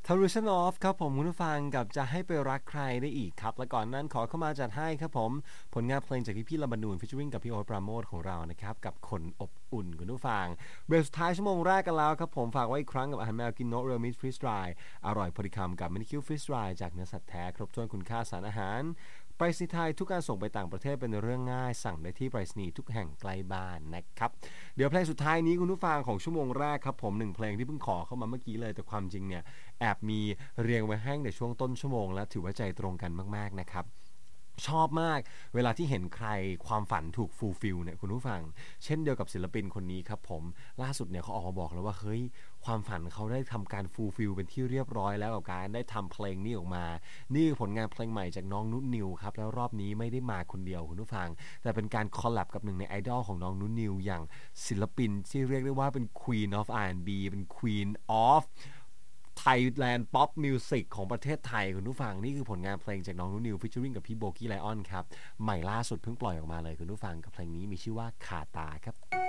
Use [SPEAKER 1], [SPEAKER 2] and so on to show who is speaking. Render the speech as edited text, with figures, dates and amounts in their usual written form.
[SPEAKER 1] Illusion of ครับผมคุณผู้ฟังกับจะให้ไปรักใครได้อีกครับและก่อนนั้นขอเข้ามาจัดให้ครับผมผลงานเพลงจากพี่ลำบานูนฟิชเชอริงกับพี่โอ๊ตปราโมทของเรานะครับกับคนอบอุ่นคุณผู้ฟังเบรกสุดท้ายชั่วโมงแรกกันแล้วครับผมฝากไว้อีกครั้งกับอาหารแมวกินโนเรลมิสฟรีสไตร์อร่อยพอดีคำกับมินิคิวฟรีสไตร์จากเนื้อสัตว์แท้ครบถ้วนคุณค่าสารอาหารไปรษณีย์ไทยทุกการส่งไปต่างประเทศเป็นเรื่องง่ายสั่งได้ที่ไปรษณีย์ทุกแห่งใกล้บ้านนะครับเดี๋ยวเพลงสุดท้ายนี้คุณผู้ฟังของชั่วโมงแรกครับผม1เพลงที่เพิ่งขอเข้ามาเมื่อกี้เลยแต่ความจริงเนี่ยแอบมีเรียงไว้ให้ในช่วงต้นชั่วโมงและถือว่าใจตรงกันมากๆนะครับชอบมากเวลาที่เห็นใครความฝันถูกฟูลฟิลเนี่ยคุณผู้ฟังเช่นเดียวกับศิลปินคนนี้ครับผมล่าสุดเนี่ยเขาออกมาบอกแล้วว่าเฮ้ยความฝันเขาได้ทำการฟูลฟิลเป็นที่เรียบร้อยแล้วกับการได้ทำเพลงนี้ออกมานี่คือผลงานเพลงใหม่จากน้องนุชนิวครับแล้วรอบนี้ไม่ได้มาคนเดียวคุณผู้ฟังแต่เป็นการคอลแลบกับหนึ่งในไอดอลของน้องนุชนิวอย่างศิลปินที่เรียกได้ว่าเป็น Queen of R&B เป็น Queen of Thailand Pop Music ของประเทศไทยคุณผู้ฟังนี่คือผลงานเพลงจากน้องนุนิวฟิชเชอริงกับพี่โบกี้ไลออนครับใหม่ล่าสุดเพิ่งปล่อยออกมาเลยคุณผู้ฟังกับเพลงนี้มีชื่อว่าคาตาครับ